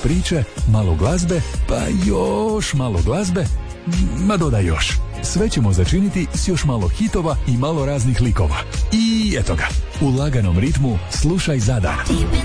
priče, malo glazbe, pa još malo glazbe, ma dodaj još. Sve ćemo začiniti s još malo hitova i malo raznih likova. I eto ga, u laganom ritmu slušaj Zadar.